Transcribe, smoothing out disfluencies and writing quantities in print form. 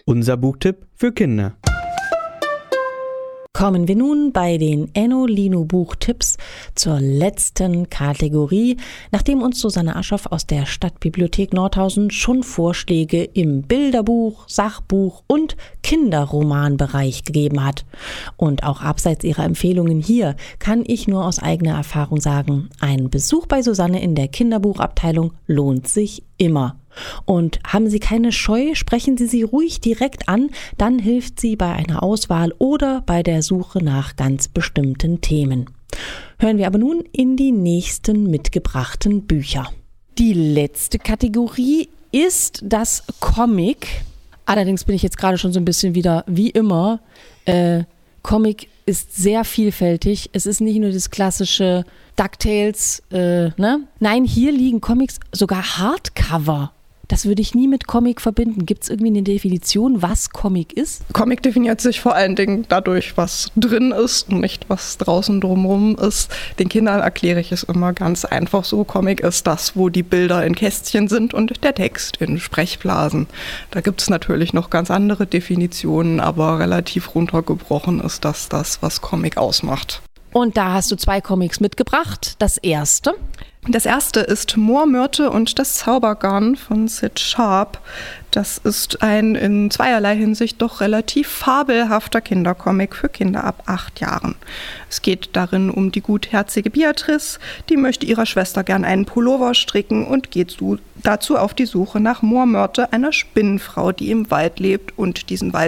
unser Buchtipp für Kinder. Kommen wir nun bei den Enno-Lino-Buchtipps zur letzten Kategorie, nachdem uns Susanne Aschoff aus der Stadtbibliothek Nordhausen schon Vorschläge im Bilderbuch, Sachbuch und Kinderromanbereich gegeben hat. Und auch abseits ihrer Empfehlungen hier kann ich nur aus eigener Erfahrung sagen, ein Besuch bei Susanne in der Kinderbuchabteilung lohnt sich immer. Und haben Sie keine Scheu, sprechen Sie sie ruhig direkt an, dann hilft sie bei einer Auswahl oder bei der Suche nach ganz bestimmten Themen. Hören wir aber nun in die nächsten mitgebrachten Bücher. Die letzte Kategorie ist das Comic. Allerdings bin ich jetzt gerade schon so ein bisschen wieder wie immer. Comic ist sehr vielfältig. Es ist nicht nur das klassische DuckTales, ne? Nein, hier liegen Comics sogar Hardcover. Das würde ich nie mit Comic verbinden. Gibt es irgendwie eine Definition, was Comic ist? Comic definiert sich vor allen Dingen dadurch, was drin ist und nicht, was draußen drumherum ist. Den Kindern erkläre ich es immer ganz einfach so. Comic ist das, wo die Bilder in Kästchen sind und der Text in Sprechblasen. Da gibt es natürlich noch ganz andere Definitionen, aber relativ runtergebrochen ist das, was Comic ausmacht. Und da hast du 2 Comics mitgebracht. Das erste ist Moormyrte und das Zaubergarn von Sid Sharp. Das ist ein in zweierlei Hinsicht doch relativ fabelhafter Kindercomic für Kinder ab 8 Jahren. Es geht darin um die gutherzige Beatrice, die möchte ihrer Schwester gern einen Pullover stricken und geht dazu auf die Suche nach Moormyrte, einer Spinnenfrau, die im Wald lebt und diesen Wald